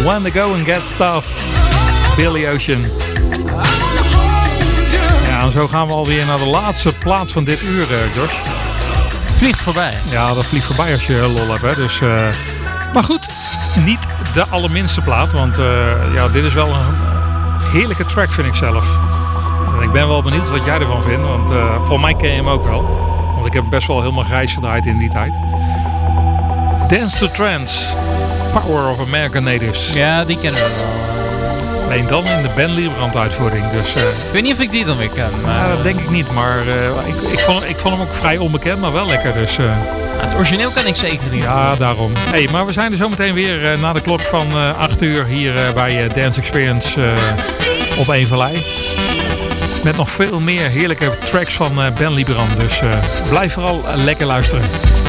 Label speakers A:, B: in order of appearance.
A: When to Go and Get Stuff. Billy Ocean. Ja, en zo gaan we alweer naar de laatste plaat van dit uur, Josh.
B: Het vliegt voorbij.
A: Ja, dat vliegt voorbij als je lol hebt. Hè. Dus, maar goed, niet de allerminste plaat. Want ja, dit is wel een heerlijke track, vind ik zelf. En ik ben wel benieuwd wat jij ervan vindt. Want voor mij ken je hem ook wel. Want ik heb best wel helemaal grijs gedraaid in die tijd. Dance to Trance. Power of American Natives.
B: Ja, die kennen we wel.
A: Alleen dan in de Ben Liebrand uitvoering. Dus,
B: ik weet niet of ik die dan weer ken. Maar...
A: Ja, dat denk ik niet. Maar ik vond hem ook vrij onbekend, maar wel lekker. Dus,
B: het origineel ken ik zeker niet.
A: Ja, daarom. Hey, maar we zijn er zometeen weer na de klok van 8 uur hier bij Dance Experience op Evenlei. Met nog veel meer heerlijke tracks van Ben Liebrand. Dus blijf vooral lekker luisteren.